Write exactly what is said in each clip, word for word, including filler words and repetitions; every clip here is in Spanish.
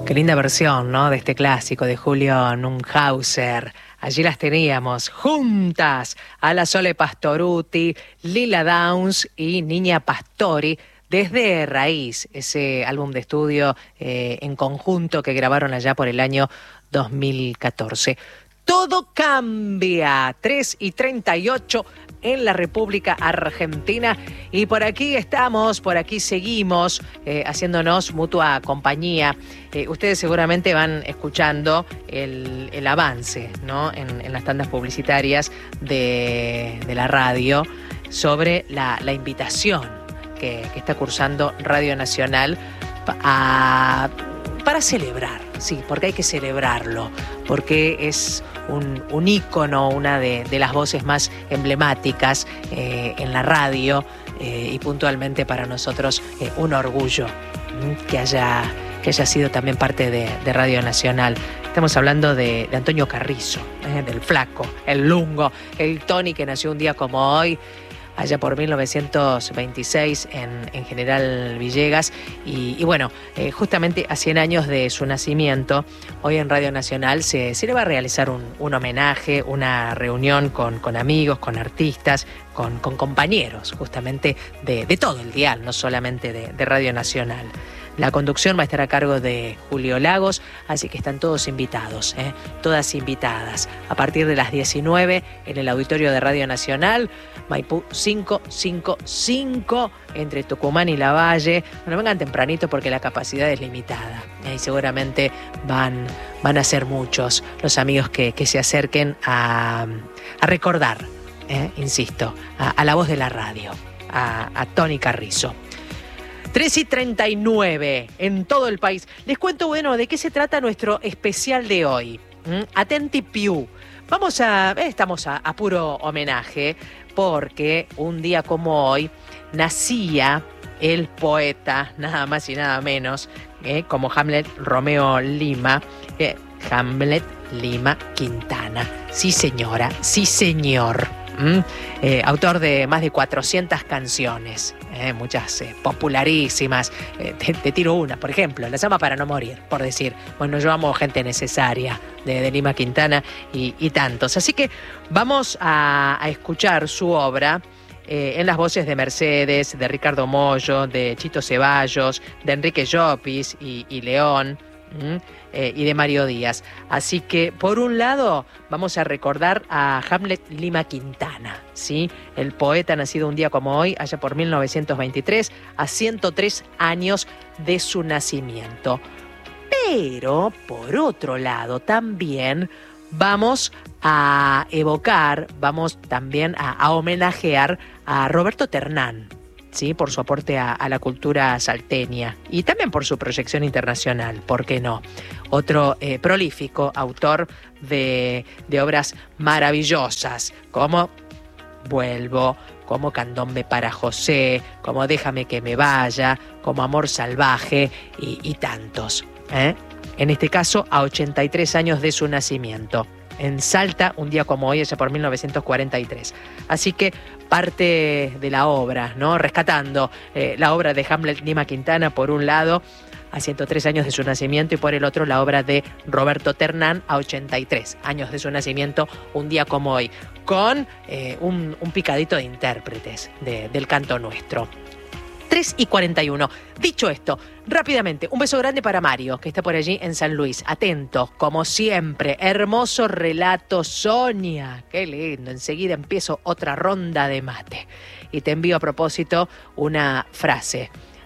Qué linda versión, ¿no? De este clásico de Julio Nunhauser. Allí las teníamos juntas a la Sole Pastorutti, Lila Downs y Niña Pastori desde Raíz, ese álbum de estudio eh, en conjunto que grabaron allá por el año dos mil catorce. Todo cambia, tres y treinta y ocho en la República Argentina, y por aquí estamos, por aquí seguimos eh, haciéndonos mutua compañía. Eh, ustedes seguramente van escuchando el, el avance, ¿no? en, en las tandas publicitarias de, de la radio sobre la, la invitación que, que está cursando Radio Nacional a, para celebrar, sí, porque hay que celebrarlo, porque es un, un ícono, una de, de las voces más emblemáticas eh, en la radio eh, y puntualmente para nosotros eh, un orgullo ¿m? que haya, que haya sido también parte de, de Radio Nacional. Estamos hablando de, de Antonio Carrizo, eh, del Flaco, el Lungo, el Tony, que nació un día como hoy, allá por mil novecientos veintiséis en, en General Villegas. Y, y bueno, eh, justamente a cien años de su nacimiento, hoy en Radio Nacional se, se le va a realizar un, un homenaje, una reunión con, con amigos, con artistas, con, con compañeros justamente de, de todo el dial, no solamente de, de Radio Nacional. La conducción va a estar a cargo de Julio Lagos, así que están todos invitados, ¿eh? todas invitadas. A partir de las diecinueve en el auditorio de Radio Nacional, Maipú quinientos cincuenta y cinco, entre Tucumán y Lavalle. Bueno, vengan tempranito porque la capacidad es limitada. ¿eh? Y seguramente van, van a ser muchos los amigos que, que se acerquen a, a recordar, ¿eh? insisto, a, a la voz de la radio, a, a Tony Carrizo. tres y treinta y nueve en todo el país. Les cuento, bueno, de qué se trata nuestro especial de hoy. ¿Mm? Atenti Piu. Vamos a... Eh, estamos a, a puro homenaje porque un día como hoy nacía el poeta, nada más y nada menos, eh, como Hamlet Romeo Lima, eh, Hamlet Lima Quintana. Sí, señora, sí, señor. ¿Mm? Eh, autor de más de cuatrocientas canciones, eh, muchas eh, popularísimas. Eh, te, te tiro una, por ejemplo, La llama para no morir, por decir. Bueno, yo amo Gente necesaria de, de Lima Quintana y, y tantos. Así que vamos a, a escuchar su obra eh, en las voces de Mercedes, de Ricardo Mollo, de Chito Ceballos, de Enrique Llopis y, y León. ¿Mm? Eh, y de Mario Díaz. Así que, por un lado, vamos a recordar a Hamlet Lima Quintana, ¿sí? El poeta nacido un día como hoy, allá por mil novecientos veintitrés, a ciento tres años de su nacimiento. Pero, por otro lado, también vamos a evocar, vamos también a, a homenajear a Roberto Ternán, ¿sí? Por su aporte a, a la cultura salteña y también por su proyección internacional, ¿por qué no? Otro eh, prolífico autor de, de obras maravillosas, como Vuelvo, como Candombe para José, como Déjame que me vaya, como Amor salvaje y, y tantos, ¿eh? En este caso, a ochenta y tres años de su nacimiento. En Salta, un día como hoy, allá por mil novecientos cuarenta y tres. Así que parte de la obra, ¿no? Rescatando eh, la obra de Hamlet Lima Quintana, por un lado, a ciento tres años de su nacimiento, y por el otro, la obra de Roberto Ternán, a ochenta y tres años de su nacimiento, un día como hoy, con eh, un, un picadito de intérpretes de, del canto nuestro. tres y cuarenta y uno. Dicho esto, rápidamente, un beso grande para Mario, que está por allí en San Luis. Atento, como siempre. Hermoso relato, Sonia. Qué lindo. Enseguida empiezo otra ronda de mate. Y te envío a propósito una frase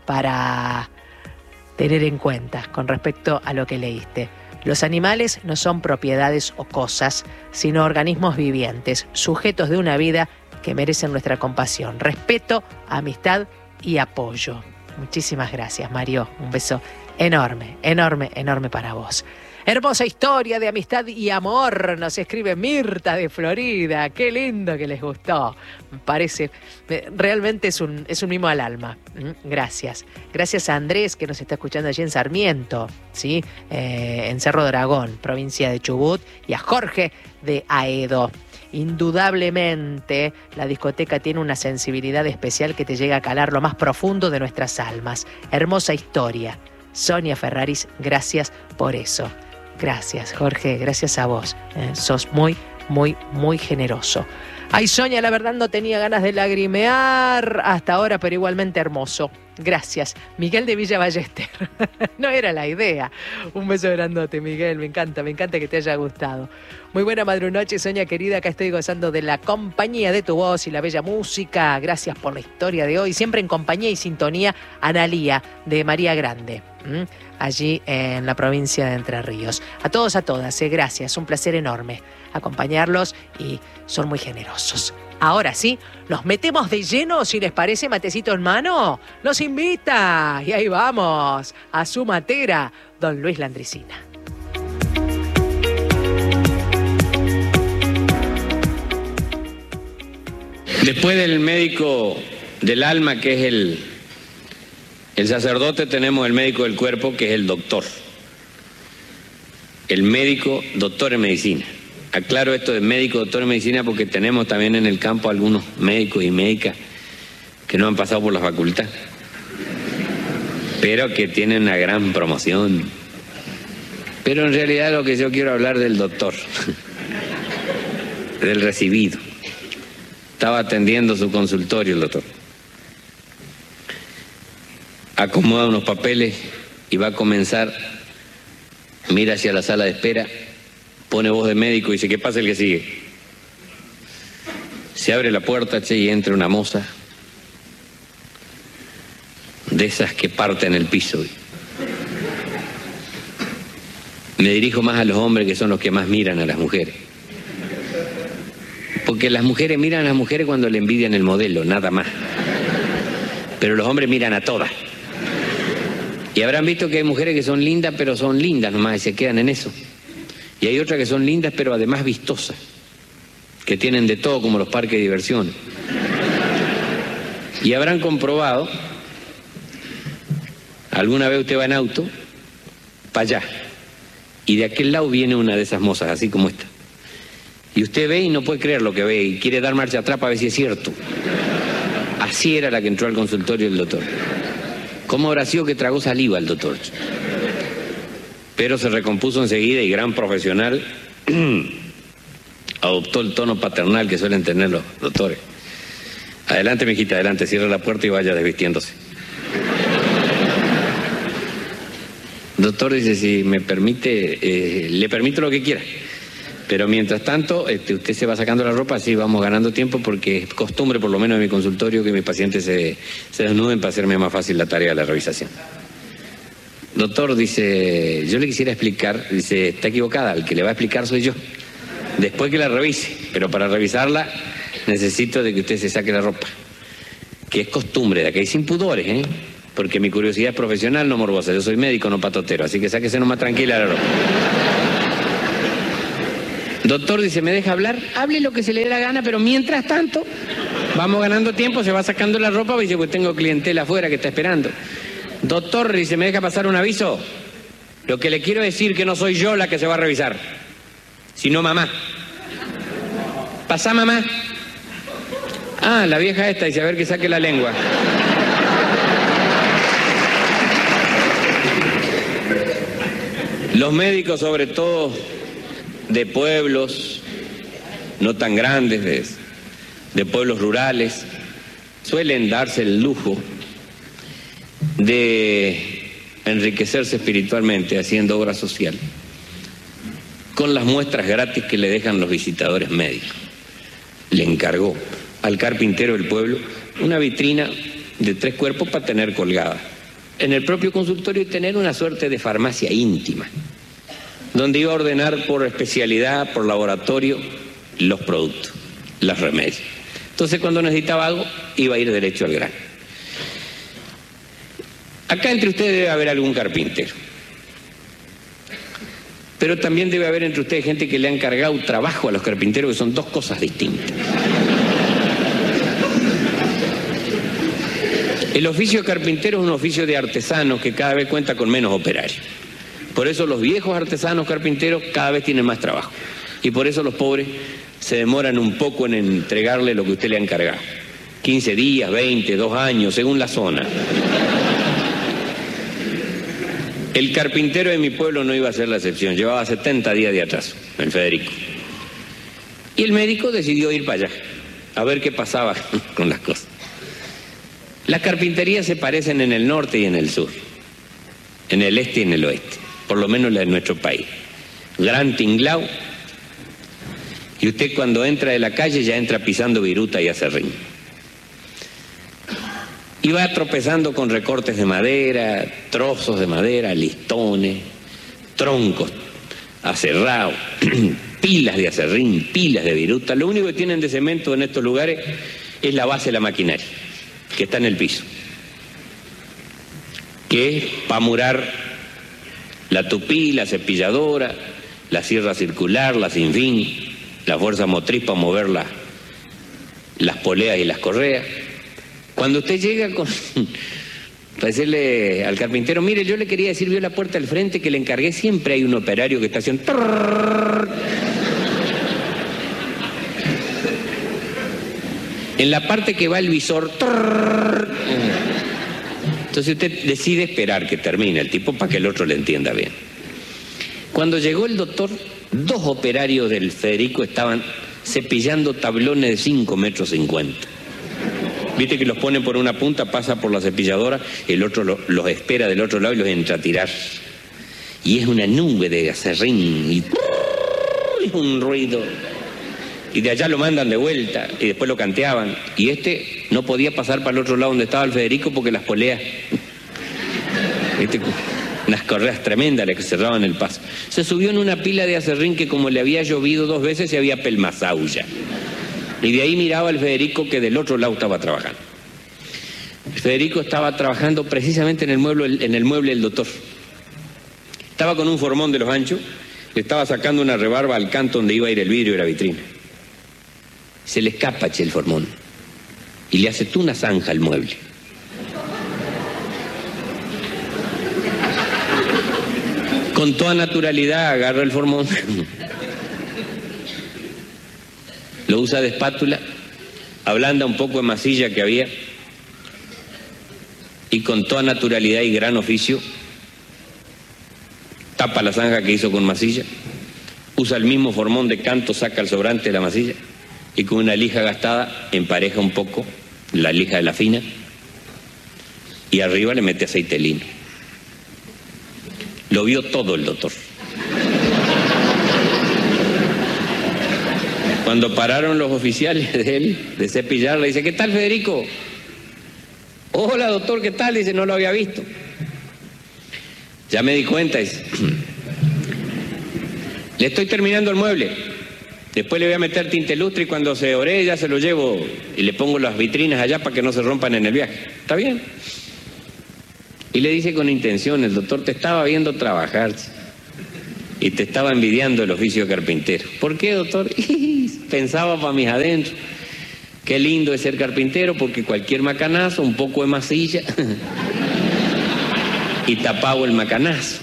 para tener en cuenta con respecto a lo que leíste. Los animales no son propiedades o cosas, sino organismos vivientes, sujetos de una vida que merecen nuestra compasión, respeto, amistad y apoyo. Muchísimas gracias, Mario. Un beso enorme, enorme, enorme para vos. Hermosa historia de amistad y amor, nos escribe Mirta de Florida. Qué lindo que les gustó. Me parece, realmente es un, es un mimo al alma. Gracias. Gracias a Andrés, que nos está escuchando allí en Sarmiento, ¿sí? Eh, en Cerro de Aragón, provincia de Chubut, y a Jorge de Aedo. Indudablemente, la discoteca tiene una sensibilidad especial que te llega a calar lo más profundo de nuestras almas. Hermosa historia. Sonia Ferraris, gracias por eso. Gracias, Jorge, gracias a vos. Eh, sos muy, muy, muy generoso. Ay, Sonia, la verdad no tenía ganas de lagrimear hasta ahora, pero igualmente hermoso. Gracias. Miguel de Villa Ballester. No era la idea. Un beso grandote, Miguel. Me encanta, me encanta que te haya gustado. Muy buena madrunoche, Sonia querida. Acá estoy gozando de la compañía de tu voz y la bella música. Gracias por la historia de hoy. Siempre en compañía y sintonía, Analía de María Grande. ¿Mm? Allí en la provincia de Entre Ríos. A todos, a todas, eh, gracias. Un placer enorme acompañarlos y son muy generosos. Ahora sí, nos metemos de lleno, si les parece, matecito en mano. Nos invita, y ahí vamos, a su matera, don Luis Landricina. Después del médico del alma, que es el, el sacerdote, tenemos el médico del cuerpo, que es el doctor. El médico, doctor en medicina. Aclaro esto de médico, doctor en medicina, porque tenemos también en el campo algunos médicos y médicas que no han pasado por la facultad, pero que tienen una gran promoción. Pero en realidad lo que yo quiero hablar del doctor, del recibido. Estaba atendiendo su consultorio el doctor. Acomoda unos papeles y va a comenzar, mira hacia la sala de espera, pone voz de médico y dice, ¿qué pasa el que sigue? Se abre la puerta, che, y entra una moza de esas que parten el piso. Me dirijo más a los hombres, que son los que más miran a las mujeres. Porque las mujeres miran a las mujeres cuando le envidian el modelo, nada más. Pero los hombres miran a todas. Y habrán visto que hay mujeres que son lindas, pero son lindas nomás y se quedan en eso. Y hay otras que son lindas, pero además vistosas, que tienen de todo, como los parques de diversión. Y habrán comprobado, alguna vez usted va en auto, para allá, y de aquel lado viene una de esas mozas, así como esta. Y usted ve y no puede creer lo que ve, y quiere dar marcha atrás para ver si es cierto. Así era la que entró al consultorio del doctor. ¿Cómo habrá sido que tragó saliva el doctor? Pero se recompuso enseguida y, gran profesional, adoptó el tono paternal que suelen tener los doctores. Adelante, mijita, adelante, cierra la puerta y vaya desvistiéndose. Doctor dice, si me permite, eh, le permito lo que quiera. Pero mientras tanto, este, usted se va sacando la ropa, así vamos ganando tiempo, porque es costumbre, por lo menos en mi consultorio, que mis pacientes se, se desnuden para hacerme más fácil la tarea de la revisación. Doctor, dice, yo le quisiera explicar, dice, está equivocada, el que le va a explicar soy yo, después que la revise, pero para revisarla necesito de que usted se saque la ropa, que es costumbre, de aquí sin pudores, ¿eh? Porque mi curiosidad es profesional, no morbosa, yo soy médico, no patotero, así que sáquese nomás tranquila la ropa. Doctor, dice, ¿me deja hablar? Hable lo que se le dé la gana, pero mientras tanto, vamos ganando tiempo, se va sacando la ropa, dice, pues tengo clientela afuera que está esperando. Doctor, dice, ¿me deja pasar un aviso? Lo que le quiero decir que no soy yo la que se va a revisar, sino mamá. Pasá, mamá. Ah, la vieja esta, dice, a ver que saque la lengua. Los médicos, sobre todo de pueblos no tan grandes, de, de pueblos rurales, suelen darse el lujo de enriquecerse espiritualmente haciendo obra social con las muestras gratis que le dejan los visitadores médicos. Le encargó al carpintero del pueblo una vitrina de tres cuerpos para tener colgada en el propio consultorio y tener una suerte de farmacia íntima, donde iba a ordenar por especialidad, por laboratorio, los productos, los remedios. Entonces, cuando necesitaba algo, iba a ir derecho al grano. Acá entre ustedes debe haber algún carpintero, pero también debe haber entre ustedes gente que le ha encargado trabajo a los carpinteros, que son dos cosas distintas. El oficio de carpintero es un oficio de artesanos que cada vez cuenta con menos operarios. Por eso los viejos artesanos carpinteros cada vez tienen más trabajo. Y por eso los pobres se demoran un poco en entregarle lo que usted le ha encargado. quince días, veinte, dos años, según la zona. El carpintero de mi pueblo no iba a ser la excepción, llevaba setenta días de atraso, el Federico. Y el médico decidió ir para allá, a ver qué pasaba con las cosas. Las carpinterías se parecen en el norte y en el sur, en el este y en el oeste, por lo menos la de nuestro país. Gran tinglao, y usted cuando entra de la calle ya entra pisando viruta y acerrín. Y va tropezando con recortes de madera, trozos de madera, listones, troncos aserrados, pilas de acerrín, pilas de viruta. Lo único que tienen de cemento en estos lugares es la base de la maquinaria, que está en el piso, que es para murar la tupí, la cepilladora, la sierra circular, la sin fin, la fuerza motriz para mover la, las poleas y las correas. Cuando usted llega con, para decirle al carpintero, mire, yo le quería decir, vio la puerta al frente que le encargué, siempre hay un operario que está haciendo... En la parte que va el visor... Entonces usted decide esperar que termine el tipo para que el otro le entienda bien. Cuando llegó el doctor, dos operarios del Federico estaban cepillando tablones de cinco metros cincuenta. Viste que los ponen por una punta, pasa por la cepilladora, el otro lo, los espera del otro lado y los entra a tirar. Y es una nube de acerrín y, y un ruido. Y de allá lo mandan de vuelta y después lo canteaban. Y este no podía pasar para el otro lado donde estaba el Federico porque las poleas, ¿viste? Unas correas tremendas le cerraban el paso. Se subió en una pila de acerrín que como le había llovido dos veces se había pelmazado ya. Y de ahí miraba al Federico que del otro lado estaba trabajando. El Federico estaba trabajando precisamente en el mueble, en el mueble del doctor. Estaba con un formón de los anchos, le estaba sacando una rebarba al canto donde iba a ir el vidrio y la vitrina. Se le escapa, che, el formón, y le hace tú una zanja al mueble. Con toda naturalidad agarra el formón, lo usa de espátula, ablanda un poco de masilla que había, y con toda naturalidad y gran oficio, tapa la zanja que hizo con masilla, usa el mismo formón de canto, saca el sobrante de la masilla, y con una lija gastada empareja un poco la lija de la fina, y arriba le mete aceite de lino. Lo vio todo el doctor. Cuando pararon los oficiales de él, de cepillar, le dice, ¿qué tal, Federico? Hola, doctor, ¿qué tal? Dice, no lo había visto. Ya me di cuenta, dice. Le estoy terminando el mueble. Después le voy a meter tinte lustre y cuando se ore ya se lo llevo y le pongo las vitrinas allá para que no se rompan en el viaje. ¿Está bien? Y le dice con intención, el doctor te estaba viendo trabajar y te estaba envidiando el oficio de carpintero. ¿Por qué, doctor? Pensaba para mis adentros. Qué lindo es ser carpintero porque cualquier macanazo, un poco de masilla y tapado el macanazo.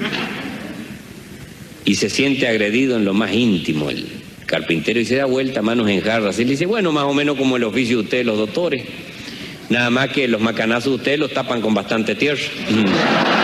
Y se siente agredido en lo más íntimo el carpintero y se da vuelta, manos en jarras. Y le dice, bueno, más o menos como el oficio de ustedes, los doctores. Nada más que los macanazos de ustedes los tapan con bastante tierra.